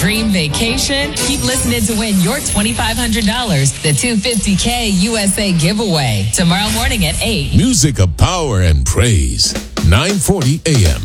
dream vacation? Keep listening to win your $2,500, the $250K USA giveaway tomorrow morning at 8. Music of power and praise. 940 AM.